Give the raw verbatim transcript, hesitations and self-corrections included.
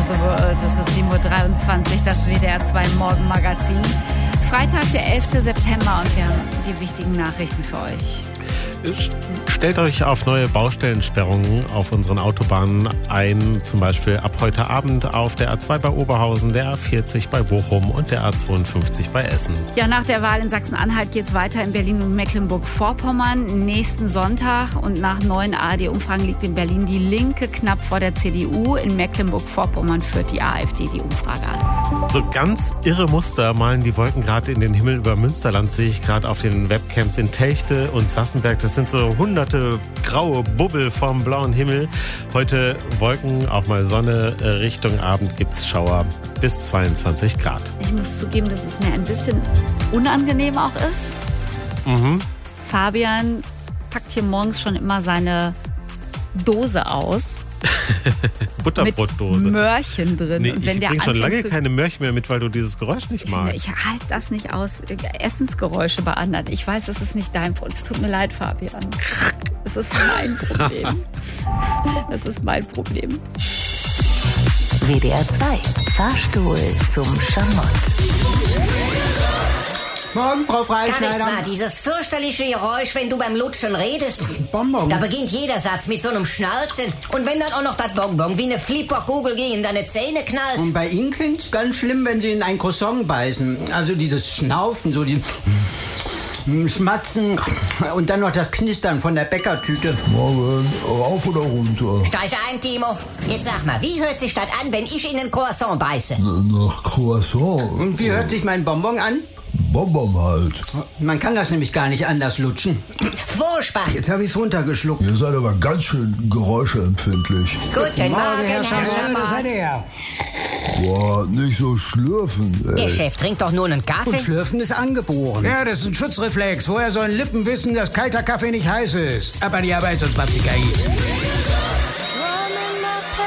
the World. Es ist sieben Uhr dreiundzwanzig, das W D R zwei Morgenmagazin. Freitag, der elfte September, und wir haben die wichtigen Nachrichten für euch. Stellt euch auf neue Baustellensperrungen auf unseren Autobahnen ein, zum Beispiel ab heute Abend auf der A zwei bei Oberhausen, der A vierzig bei Bochum und der A zweiundfünfzig bei Essen. Ja, nach der Wahl in Sachsen-Anhalt geht es weiter in Berlin und Mecklenburg-Vorpommern nächsten Sonntag, und nach neuen A R D-Umfragen liegt in Berlin die Linke knapp vor der C D U. In Mecklenburg-Vorpommern führt die AfD die Umfrage an. So ganz irre Muster malen die Wolken gerade in den Himmel über Münsterland, sehe ich gerade auf den Webcams in Telchte und Sassenberg. Das sind so hunderte graue Bubbel vom blauen Himmel. Heute Wolken, auch mal Sonne. Richtung Abend gibt's Schauer bis zweiundzwanzig Grad. Ich muss zugeben, dass es mir ein bisschen unangenehm auch ist. Mhm. Fabian packt hier morgens schon immer seine Dose aus. Butterbrotdose. Mit Möhrchen drin. Nee, und wenn ich der bringe schon lange zu, keine Möhrchen mehr mit, weil du dieses Geräusch nicht magst. Ich halte das nicht aus, Essensgeräusche bei anderen. Ich weiß, das ist nicht dein Problem. Es tut mir leid, Fabian. Das ist mein Problem. Das ist mein Problem. W D R zwei, Fahrstuhl zum Schamott. Morgen, Frau Freischneider. Kann es mal dieses fürchterliche Geräusch, wenn du beim Lutschen redest? Bonbon. Da beginnt jeder Satz mit so einem Schnalzen. Und wenn dann auch noch das Bonbon wie eine Flipperkugel gegen deine Zähne knallt. Und bei Ihnen klingt's ganz schlimm, wenn Sie in ein Croissant beißen. Also dieses Schnaufen, so die Schmatzen und dann noch das Knistern von der Bäckertüte. Morgen, rauf oder runter? Steig ein, Timo. Jetzt sag mal, wie hört sich das an, wenn ich in ein Croissant beiße? Nach Croissant. Und wie hört sich mein Bonbon an? Bonbon halt. Man kann das nämlich gar nicht anders lutschen. Furchtbar. Jetzt habe ich es runtergeschluckt. Ihr seid aber ganz schön geräuscheempfindlich. Guten Morgen, Herr Schammer. her. Boah, nicht so schlürfen, ey. Der Chef trinkt doch nur einen Und Kaffee. Schlürfen ist angeboren. Ja, das ist ein Schutzreflex. Woher sollen Lippen wissen, dass kalter Kaffee nicht heiß ist? Ab an die Arbeit, sonst macht sie Geige.